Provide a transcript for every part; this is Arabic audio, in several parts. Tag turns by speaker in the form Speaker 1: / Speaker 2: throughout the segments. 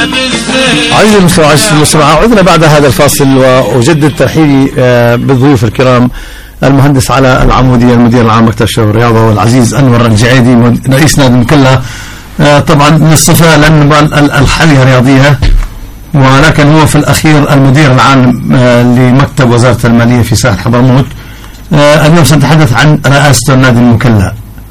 Speaker 1: عزيزي المستمع، عدنا بعد هذا الفاصل وأجدد ترحيبي بالضيوف الكرام المهندس علاء العمودي المدير العام مكتب الشباب والرياضة، والعزيز أنور الجعيدي رئيس نادي المكلا، طبعا من الصفة لأن الحالية رياضية، ولكن هو في الأخير المدير العام لمكتب وزارة المالية في ساحل حضرموت. اليوم سنتحدث عن رئاسة نادي المكلا.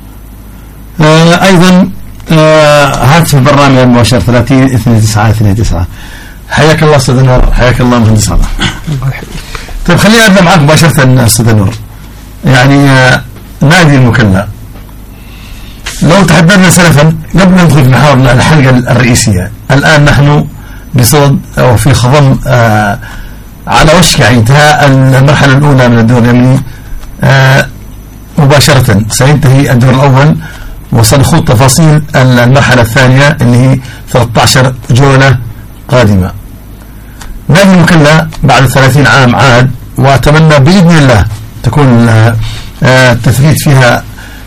Speaker 1: أيضا هاتف البرنامج المباشر 30-29-29. حياك الله أستاذ أنور. حياك الله مهندس علاء. طيب خلينا أبدأ معك مباشرة أستاذ أنور. يعني نادي المكلا لو تحدثنا سلفا قبل أن ندخل في محور الحلقة الرئيسية، الآن نحن بصدد أو في خضم على وشك انتهاء المرحلة الأولى من الدور اليمني. مباشرة سينتهي الدور الأول وسنخوض تفاصيل المرحلة الثانية اللي هي 13 جولة قادمة. نادي المكلا بعد 30 عام عاد، وأتمنى بإذن الله تكون تثبيت فيها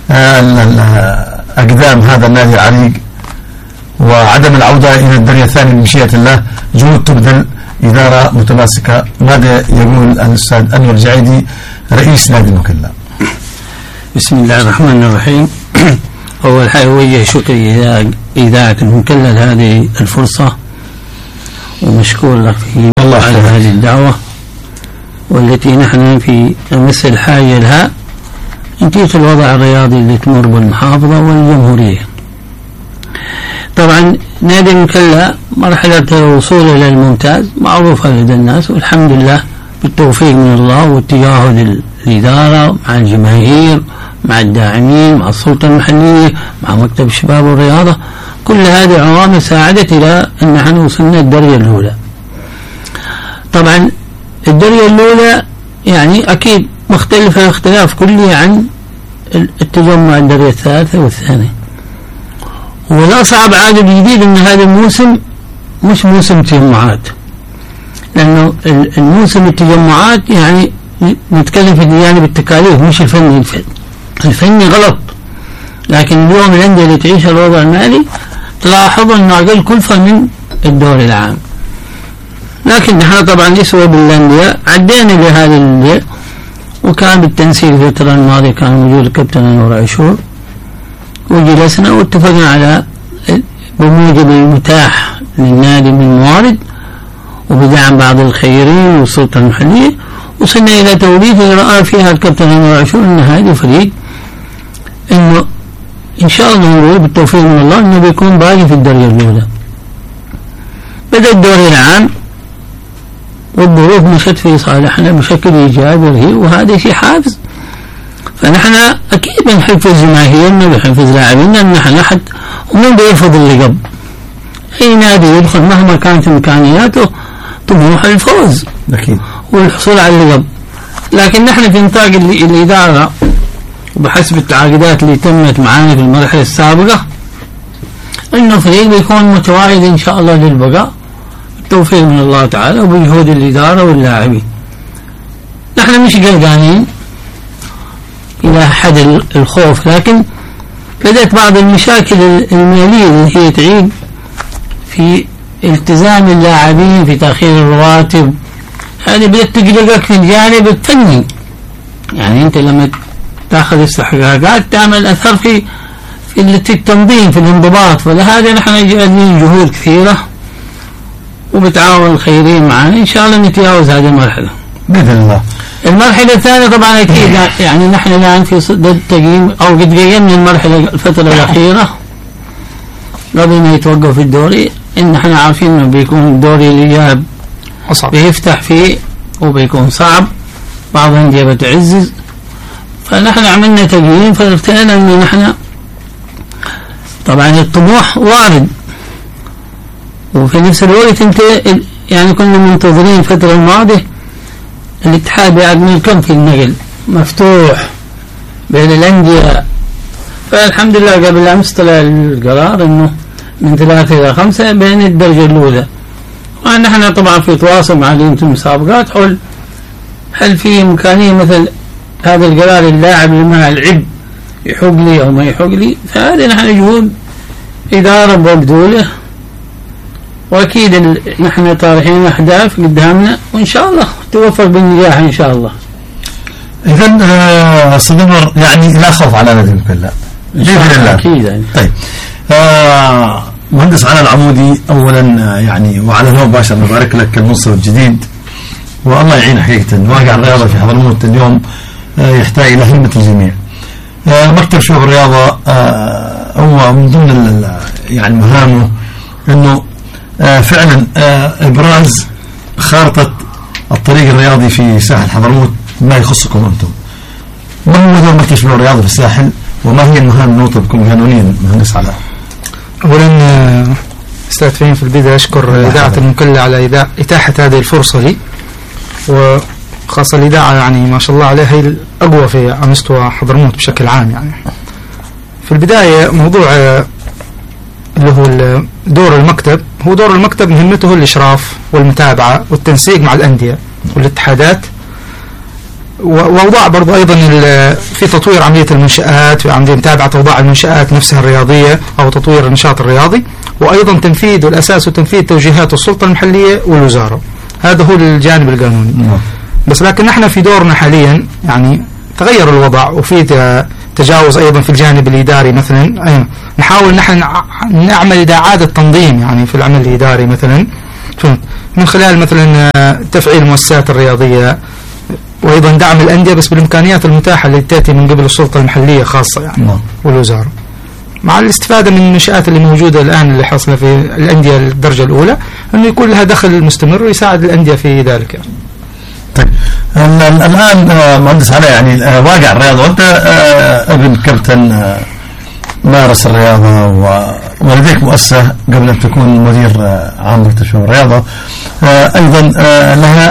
Speaker 1: أقدام هذا النادي العريق وعدم العودة إلى الدرجة الثانية بمشيئة الله. جهود تبذل، إدارة متماسكة. ماذا يقول الأستاذ أنور الجعيدي رئيس نادي المكلا؟
Speaker 2: بسم الله الرحمن الرحيم. أول حاجة أوجه شكري إذاعة المكلا لهذه الفرصة، ومشكور لك في على هذه الدعوة والتي نحن في أمس الحاجة لها نتيجة الوضع الرياضي اللي تمر بالمحافظة والجمهورية. طبعا نادي المكلا مرحلة الوصول إلى الممتاز معروفة لدى الناس، والحمد لله بالتوفيق من الله واتجاهه للإدارة مع الجماهير مع الداعمين مع السلطة المحلية مع مكتب الشباب والرياضة. كل هذه عوامل ساعدت إلى أن نحن وصلنا الدرجة الأولى. طبعا الدرجة الأولى يعني أكيد مختلفة اختلاف كلي عن التجمع الدرجة الثالثة والثانية. والأصعب عاد الجديد أن هذا الموسم مش موسم تجمعات، لأنه الموسم التجمعات يعني نتكلم في الجانب التكاليف مش الفني. الفني غلط، لكن اليوم الأندية اللي تعيش الوضع المالي تلاحظ أنه أقل كلفة من الدور العام. لكن نحن طبعا نسوى بالأندية عدينا لهذه الأندية، وكان بالتنسيق الفترة الماضية كان موجود الكابتن أنور عاشور، وجلسنا واتفقنا على بموجب المتاح للنادي من موارد وبدعم بعض الخيرين والسلطة المحلية، وصلنا إلى توليفة رأى فيها الكابتن أنور عاشور أن هذا الفريق إنه إن شاء الله نقول بالتوفيق من الله إنه بيكون باقي في الدرجة الأولى. بدأ الدوري العام والظروف مشت في صالحنا بشكل إيجابي رهيب، وهذا شيء حافز. فنحن أكيد بنحفز جماهيرنا بنحفز لاعبينا أن نحن أحد ومن بيرفض اللقب. أي نادي يدخل مهما كانت إمكانياته طموح الفوز
Speaker 1: أكيد
Speaker 2: والحصول على اللقب، لكن نحن في نطاق الإدارة وبحسب التعاقدات اللي تمت معانا في المرحلة السابقة إنه فريق بيكون متواعد إن شاء الله للبقاء بالتوفيق من الله تعالى وبجهود الإدارة واللاعبين. نحن مش قلقانين إلى حد الخوف، لكن بدأت بعض المشاكل المالية اللي هي تعيد في التزام اللاعبين في تأخير الرواتب. هذه بدأت تقلقك في الجانب الفني، يعني أنت لما تأخذ استحقاقات تعمل أثر في التنظيم في الانضباط. فلهذا نحن جاهدين جهود كثيرة وبتعاون الخيرين معنا إن شاء الله نتجاوز هذه المرحلة
Speaker 1: بإذن الله.
Speaker 2: المرحلة الثانية طبعا أكيد يعني نحن الآن في صدد تقييم أو قد قيمنا المرحلة الفترة الأخيرة قبل ما يتوقف الدوري، إن نحن عارفين إنه بيكون الدوري اللي جاب بيفتح فيه وبيكون صعب، بعض الأندية بتعزز. فنحن عملنا تقييم فارتئينا إنه نحن طبعا الطموح وارد، وفي نفس الوقت انت يعني كنا منتظرين الفترة الماضية الاتحاد يعمل كم في النقل مفتوح بين الأندية، فالحمد لله قبل أمس طلع القرار إنه من 3 إلى 5 بين الدرجة الأولى. ونحن طبعا في تواصل مع لجنة المسابقات حول هل في إمكانية مثل هذا القرار اللاعب اللي ما العب يحق لي أو ما يحق لي. فهذه نحن جهود إدارة بوقدوله واكيد نحن طارحين اهداف قدامنا وان شاء الله توفق بالنجاح ان شاء الله.
Speaker 1: اذا استاذ انور يعني لا خوف على نادي المكلا باذن الله.
Speaker 2: اكيد يعني.
Speaker 1: طيب مهندس علي العمودي اولا يعني وعلى الهواء مباشر نبارك لك المنصب الجديد والله يعين حقيقه. واقع الرياضه في حضرموت اليوم يحتاج الى همه الجميع. مكتب شباب الرياضه هو من ضمن يعني مهامه انه فعلا ابراز خارطه الطريق الرياضي في ساحل حضرموت ما يخصكم انتم. ما هو دور مكتب شباب الرياضه في الساحل وما هي المهام المنوطه بكم قانونيا مهندس علاء؟
Speaker 3: اولا استاذ فهيم في البدايه اشكر اذاعه المكلا على اتاحه هذه الفرصه لي، وخاصه الاذاعه يعني ما شاء الله عليها هي الاقوى في على مستوى حضرموت بشكل عام. يعني في البدايه موضوع اللي هو دور المكتب، هو دور المكتب مهمته الاشراف والمتابعه والتنسيق مع الانديه والاتحادات، واوضاع برضو ايضا في تطوير عمليه المنشات، في عمليه متابعه اوضاع المنشات نفسها الرياضيه او تطوير النشاط الرياضي، وايضا تنفيذ والاساس وتنفيذ توجيهات السلطه المحليه والوزاره. هذا هو الجانب القانوني. بس لكن نحن في دورنا حاليا يعني تغير الوضع وفي تجاوز ايضا في الجانب الاداري. مثلا نحاول نحن نعمل اعاده تنظيم يعني في العمل الاداري مثلا من خلال مثلا تفعيل المؤسسات الرياضيه وايضا دعم الانديه بس بالامكانيات المتاحه اللي تاتي من قبل السلطه المحليه خاصه يعني والوزاره، مع الاستفاده من النشآت اللي موجوده الان اللي حاصله في الانديه الدرجه الاولى انه يكون لها دخل مستمر ويساعد الانديه في ذلك يعني.
Speaker 1: طيب الان مهندس علاء يعني واقع الرياضه وانت ابن كابتن مارس الرياضه ولديك مؤسسه قبل ان تكون مدير عام مكتب شباب الرياضه ايضا لها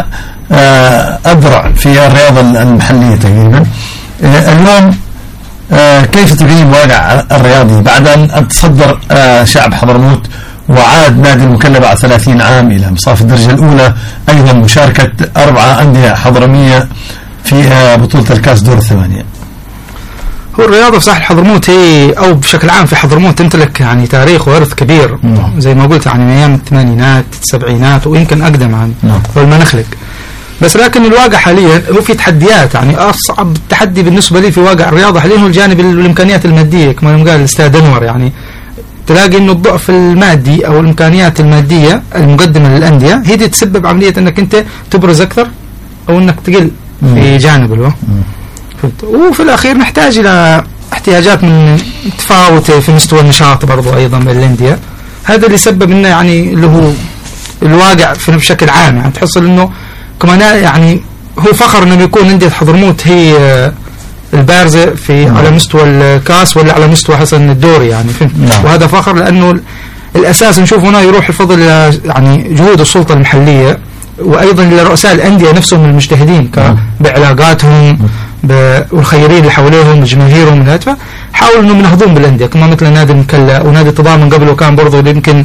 Speaker 1: أذرع في الرياضة المحلية تقريبا. اليوم كيف تقيم واقع الرياضي بعد أن تصدر شعب حضرموت وعاد نادي المكلا بعد 30 عام إلى مصاف الدرجة الأولى، أيضا مشاركة 4 أندية حضرمية في بطولة الكاس دور الثمانية؟
Speaker 3: هو الرياضة في ساحل حضرموت هي أو بشكل عام في حضرموت تمتلك يعني تاريخ وإرث كبير زي ما قلت يعني من أيام الثمانينات السبعينات ويمكن أقدم عن ما نخلق. بس لكن الواقع حاليا هو في تحديات يعني أصعب تحدي بالنسبة لي في واقع الرياضة حاليا هو الجانب الإمكانيات المادية كما قال الأستاذ أنور. يعني تلاقي إنه الضعف المادي أو الإمكانيات المادية المقدمة للأندية هي دي تسبب عملية إنك أنت تبرز أكثر أو إنك تقل في جانب وفي الأخير نحتاج إلى احتياجات من متفاوتة في مستوى النشاط برضو أيضا من الأندية. هذا اللي سبب إنه يعني اللي هو الواقع بشكل عام يعني تحصل إنه كمان يعني هو فخر إنه يكون أندية حضرموت هي البارزة في على مستوى الكاس ولا على مستوى حسن الدوري يعني وهذا فخر لأنه الأساس نشوف هنا يروح الفضل إلى يعني جهود السلطة المحلية وأيضا لرؤساء الأندية نفسهم المجتهدين بعلاقاتهم والخيرين اللي حواليهم وجماهيرهم الهاتفة حاولوا إنهم ينهضون بالأندية كما مثل نادي المكلا ونادي التضامن قبله كان برضو يمكن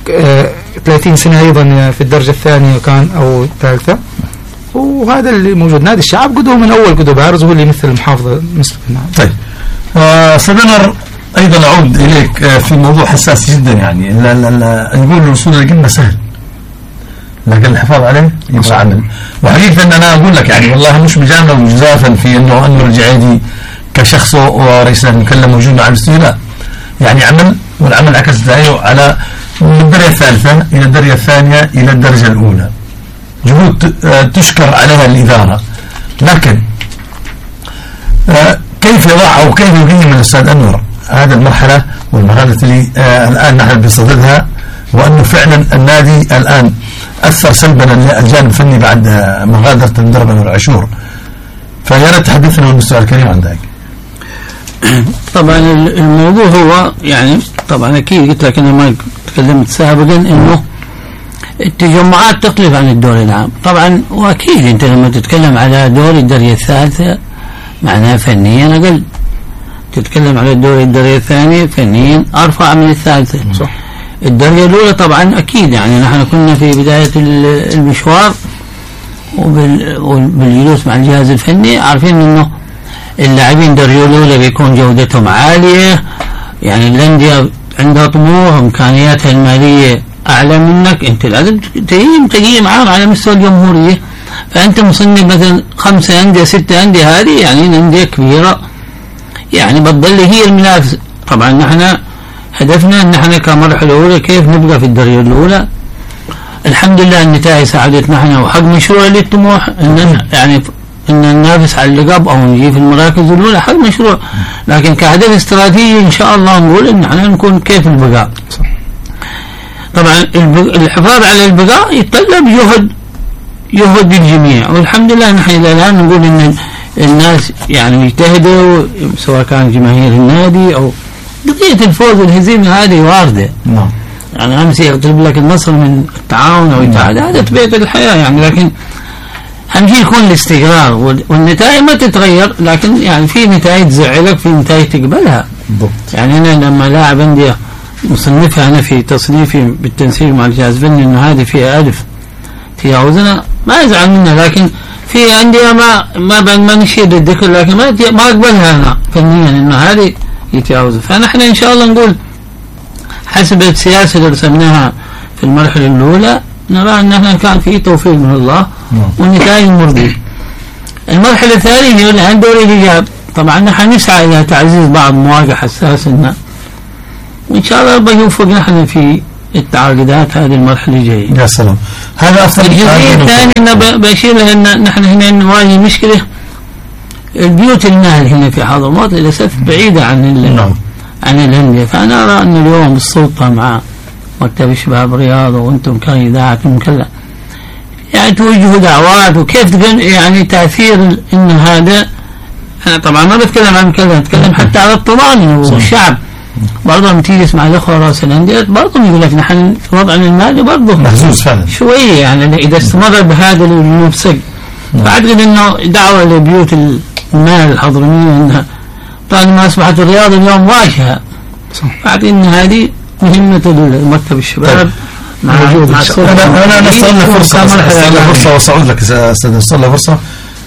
Speaker 3: 30 سنة أيضا في الدرجة الثانية كان أو الثالثة وهذا اللي موجود. نادي الشعب قدوه من أول قدوه بارز وهو اللي يمثل المحافظة مثل النادي.
Speaker 1: طيب سبنر أيضا أعود إليك في موضوع حساس جدا يعني يقول الوصول للقمة سهل لكن الحفاظ عليه يبقى عمل. وحقيقة أن أنا أقول لك يعني والله مش مجاملة وجزافا في أنه أنور الجعيدي كشخصه ورئيس المكلا موجود مع الاستوديو لا يعني عمل والعمل عكس دعيه على من الدرجة الثالثة إلى الدرجة الثانية إلى الدرجة الأولى جهود تشكر عليها الإدارة. لكن كيف يضع أو كيف يقيم الأستاذ أنور هذه المرحلة والمرحلة اللي الآن نحن بصددها وأنه فعلا النادي الآن أثر سلبا الجانب الفني بعد مغادرة المدرب أنور عاشور. فيا ريت تحدثنا عن المستوى الكريم عن ذلك.
Speaker 2: طبعا الموضوع هو يعني طبعا أكيد قلت لك أنا ما تكلمت سابقا إنه التجمعات تختلف عن الدوري العام طبعا وأكيد أنت لما تتكلم على دوري الدرجة الثالثة معناه فنيا أقل تتكلم على الدوري الدرجة الثانية فنيا أرفع من الثالثة صح. الدرجة الأولى طبعا أكيد يعني نحن كنا في بداية المشوار وبالجلوس مع الجهاز الفني عارفين إنه اللاعبين الدرجة الأولى بيكون جودتهم عالية يعني الأندية عندها طموح وإمكانياتها المالية أعلى منك أنت لازم تجي معاهم على مستوى الجمهورية. فأنت مصنف مثلا 5 أندية 6 أندية، هذه يعني أندية كبيرة يعني بتضل هي المنافس. طبعا نحن هدفنا أن نحن كمرحلة أولى كيف نبقى في الدرجة الأولى. الحمد لله النتائج ساعدتنا نحن، وحق مشروع للطموح أن يعني أن ننافس على اللقب أو نجي في المراكز الأولى حق مشروع، لكن كهدف استراتيجي إن شاء الله نقول أن نحن نكون كيف البقاء. طبعا الحفاظ على البقاء يتطلب جهد الجميع، والحمد لله نحن إلى الآن نقول أن الناس يعني يجتهدوا سواء كان جماهير النادي أو قضية الفوز والهزيمة هذه واردة.
Speaker 1: نعم.
Speaker 2: يعني أمس يطلب لك النصر من التعاون أو الاتحاد، هذا طبيعة الحياة يعني، لكن أهم شيء يكون الاستقرار والنتائج ما تتغير، لكن يعني في نتائج تزعلك، في نتائج تقبلها. يعني أنا لما لاعب أندية مصنفها أنا في تصنيفي بالتنسيق مع الجهاز الفني إنه هذه فيها 1000 تجاوزنا ما أزعل منها، لكن في أندية ما نشير للذكر لكن ما أقبلها أنا فنيا إنه هذه يتجاوزها. فنحن إن شاء الله نقول حسب السياسة اللي رسمناها في المرحلة الأولى نرى أن احنا كان في توفيق من الله والنتائج مرضية. المرحلة الثانية هي الآن دوري الإيجاب، طبعا نحن نسعى إلى تعزيز بعض مواقع حساسة وإن شاء الله ربنا يوفق نحن في التعاقدات هذه المرحلة الجاية.
Speaker 1: يا سلام. هذا أفضل.
Speaker 2: الجزئية الثانية أنا بشير لها أن نحن هنا نواجه مشكلة البيوت المال هنا في حضرموت للأسف بعيدة عن الأندية. فأنا أرى أن اليوم السلطة مع مكتب الشباب الرياض وأنتم كإذاعة كلا يعني توجهوا دعوات وكيف يعني تأثير إن هذا. أنا طبعا ما بتكلم عن كذا، أتكلم حتى على الطلاب والشعب برضه لما تيجي تسمع الأخوة رأس الأندية برضه يقول لك نحن في وضعنا المالي برضه
Speaker 1: محزوز فعلا
Speaker 2: شوية يعني إذا استمر بهذا النفسك. فأعتقد إنه دعوة لبيوت المال الحضرمية إنها طبعا ما أصبحت الرياضة اليوم واجهة. أعتقد إن هذه مهمة مكتب الشباب مع
Speaker 1: أنا نستغل فرصة وصعود لك أستاذ، نستغل فرصة.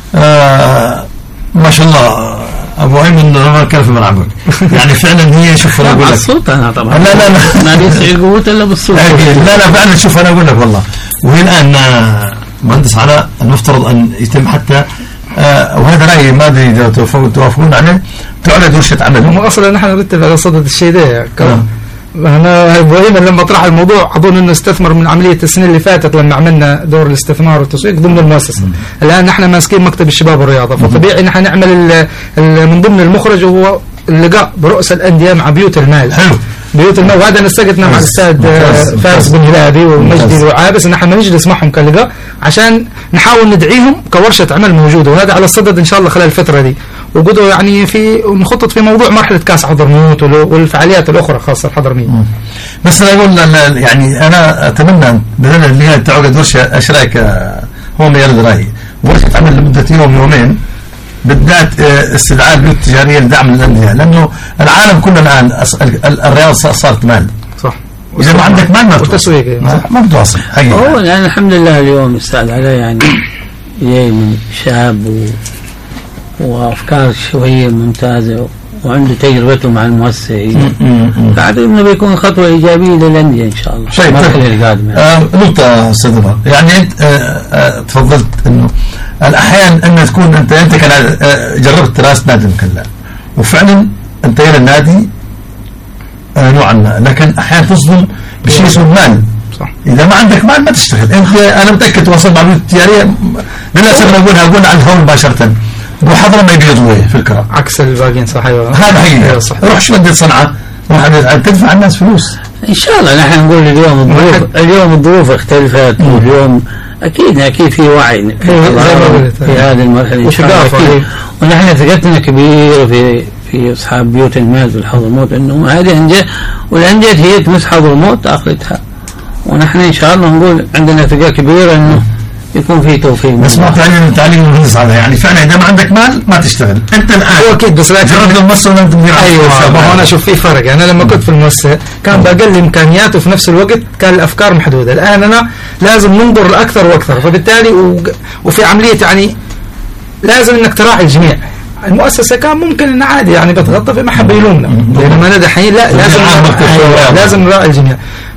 Speaker 1: ما شاء الله أبو أيمن ما كان في ملعبك يعني فعلا هي شوف أنا أقول لك
Speaker 2: الصوت أنا طبعا
Speaker 1: لا
Speaker 2: ما بيسعي قوة إلا بالصوت.
Speaker 1: لا فعلا شوف أنا أقول لك والله. وهي الآن مهندس علاء المفترض أن يتم حتى وهذا رأيي ما أدري إذا توافقون عليه تعلن ورشة عمل.
Speaker 3: هم أصلا نحن نرتب على صدد الشيء ده. أنا إبراهيم لما طرح الموضوع أظن إنه استثمر من عملية السنة اللي فاتت لما عملنا دور الاستثمار والتسويق ضمن المؤسسة. الآن نحن ماسكين مكتب الشباب والرياضة، فطبيعي نحن نعمل من ضمن المخرج وهو اللقاء برؤوس الأندية مع بيوت المال.
Speaker 1: حلو.
Speaker 3: بيوت المال، وهذا نستقطنا مع الأستاذ فارس بن هلابي ومجدي الوعابس نحن نجلس معهم كلقاء عشان نحاول ندعيهم كورشة عمل موجودة، وهذا على الصدد إن شاء الله خلال الفترة دي. وقدوا يعني نخطط في موضوع مرحلة كاس حضرموت والفعاليات الأخرى خاصة الحضرمية.
Speaker 1: بس أنا أقول يعني أنا أتمنى بدل اللي هي تعقد ورشة أشراك هو ميال رأيي ورشة عمل لمدة يوم يومين بالذات استدعاء البيوت التجارية لدعم الأندية، لأنه العالم كله الآن الرياض صارت مال. صح. إذا ما عندك مال ما
Speaker 3: وتسويق
Speaker 1: ما بتواصل حقيقة.
Speaker 2: هو يعني الحمد لله اليوم استاذ عليه يعني جاي من شاب وأفكار شوية ممتازة وعنده تجربته مع المؤسسة، فأعتقد إنه بيكون خطوة إيجابية للأندية إن شاء الله.
Speaker 1: شيء نقطة أستاذ عمر، يعني أنت تفضلت إنه الأحيان أن تكون أنت كان جربت دراسة نادي المكلا وفعلا أنت إلى النادي نوعا ما، لكن أحيانا تصدم بشيء اسمه المال. صح. إذا ما عندك مال ما تشتغل. أنت أنا متأكد تواصل مع البيوت التجارية للأسف أقولها على الهون مباشرة وحضر ما يبيضوا في الكرة
Speaker 3: عكس الباقيين. صح.
Speaker 1: هذا حقيقي. روح شو بدي صنعة روح تدفع الناس فلوس
Speaker 2: إن شاء الله. نحن نقول اليوم الظروف اختلفت واليوم أكيد في وعي في هذه المرحلة إن شاء الله. ونحن ثقتنا كبيرة في أصحاب بيوت المال والحضرموت إنه هذه أندية والأندية هي تمس حضرموت آخرتها، ونحن إن شاء الله نقول عندنا ثقة كبيرة إنه يكون في توفيق.
Speaker 1: بس ما تعليم المهندس على يعني فعلا إذا ما عندك مال ما تشتغل أنت الآن.
Speaker 3: هو أكيد بس لا
Speaker 1: جرد المؤسسة ولا تدير.
Speaker 3: أيوة أنا أشوف في فرق. يعني أنا لما كنت في المؤسسة كان بأقل إمكانيات وفي نفس الوقت كان الأفكار محدودة. الآن أنا لازم ننظر لأكثر وأكثر، فبالتالي وفي عملية يعني لازم إنك تراعي الجميع. المؤسسة كان ممكن إن عادي يعني بتغطى في محبة يلومنا، بينما أنا دحين لا لازم نراعي الجميع.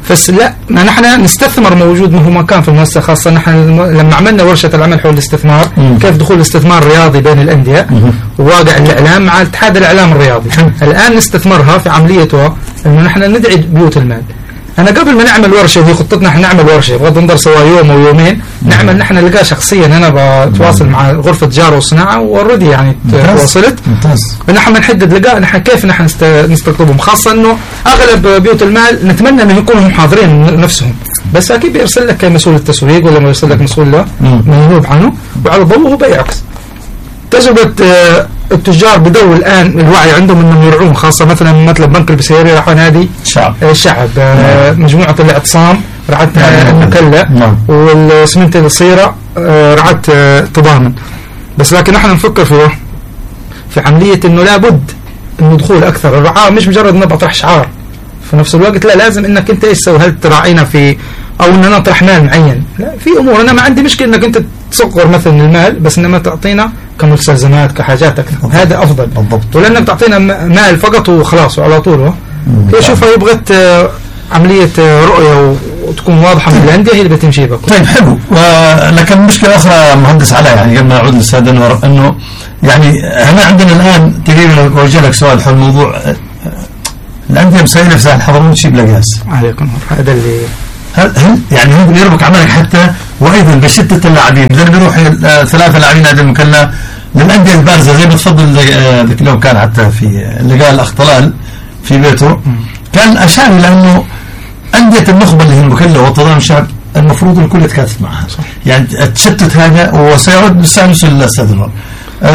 Speaker 3: بس لا، ما نحن نستثمر موجود ما هو مكان في المؤسسة خاصة. نحن لما عملنا ورشة العمل حول الاستثمار كيف دخول الاستثمار الرياضي بين الأندية وواقع الإعلام مع اتحاد الإعلام الرياضي، الآن نستثمرها في عمليتها إنه نحن ندعي بيوت المال. أنا قبل ما نعمل ورشة وهي خطتنا إحنا نعمل ورشة بغض النظر سواء يوم أو يومين نعمل نحن نلقى شخصيا. أنا بتواصل مع غرفة تجارة والصناعة وأوريدي يعني تواصلت. نحن بنحدد لقاء نحن كيف نحن نستقطبهم، خاصة إنه أغلب بيوت المال نتمنى إنه يكونوا حاضرين نفسهم، بس أكيد بيرسل لك مسؤول التسويق ولا بيرسل لك مسؤول له منوب عنه وعلى ضوءه هو بيعكس. تجربة التجار بدوا الآن الوعي عندهم انهم يرعون، خاصة مثلا بنك البسيري راحوا نادي الشعب مجموعة الاعتصام رعت المكلا والسمنت الصيرة رعت تضامن. بس لكن نحن نفكر في عملية انه لابد انه دخول اكثر الرعاة، مش مجرد انه بطرح شعار في نفس الوقت، لا لازم انك انت ايش تسوي، هل تراعينا في او ان نطرح مال معين. لا، في امور انا ما عندي مشكله انك انت تصغر مثلا المال بس انما تعطينا كمستلزمات كحاجات اكثر، هذا افضل بالضبط، ولا انك تعطينا مال فقط وخلاص وعلى طول. هي شوفها يبغت عمليه رؤيه وتكون واضحه من الانديه هي اللي بتمشي بك.
Speaker 1: طيب حلو. لكن مشكله اخرى مهندس علاء، يعني قبل ما نعود للاستاذ انور، انه يعني احنا عندنا الان تقريبا اوجه لك سؤال حول موضوع الانديه مسويه نفسها الحضرموت شيء بلا قياس.
Speaker 3: عليكم هذا اللي
Speaker 1: هل يعني هو يربك عملك حتى وايضا بشتة اللاعبين، لان بيروح 3 لاعبين هذه المكلة للانديه البارزه زي ما تفضل ذاك اليوم كان حتى في لقاء الاخ طلال في بيته كان اشار الى انه انديه النخبه اللي هي المكلة وتضامن الشعب المفروض الكل يتكاتف معها، يعني التشتت هذا وسيعود بالسادس للاستاذ انور.